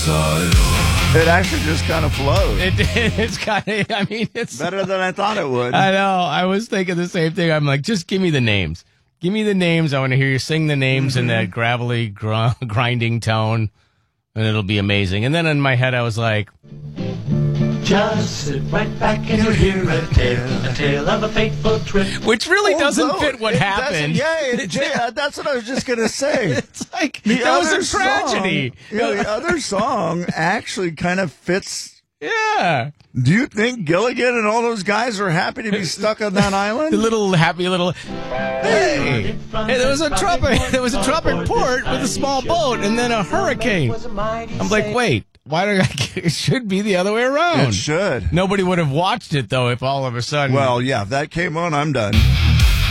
It actually just kind of flows. It's kind of, I mean, it's Better than I thought it would. I know. I was thinking the same thing. I'm like, just give me the names. Give me the names. I want to hear you sing the names in that gravelly, grinding tone, and it'll be amazing. And then in my head, I was like, just sit right back and you'll hear a tale of a fateful trip. which really doesn't fit what happened. Yeah, that's what I was just going to say. It's like, that was a tragedy. The other song actually kind of fits. Yeah. Do you think Gilligan and all those guys are happy to be stuck on that island? The little happy little, hey, there was a tropic port with a small boat and then a hurricane. I'm like, wait, why do it should be the other way around. It should. Nobody would have watched it though if all of a sudden. Well, yeah, if that came on, I'm done.